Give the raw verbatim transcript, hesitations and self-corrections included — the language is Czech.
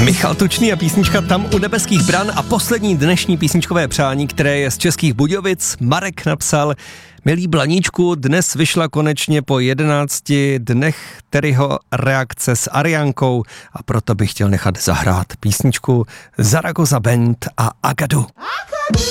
Michal Tučný a písnička Tam u nebeských bran a poslední dnešní písničkové přání, které je z Českých Budějovic. Marek napsal: milý Blaníčku, dnes vyšla konečně po jedenácti dnech Terryho reakce s Ariánkou a proto bych chtěl nechat zahrát písničku Zaragoza Band a Agadu.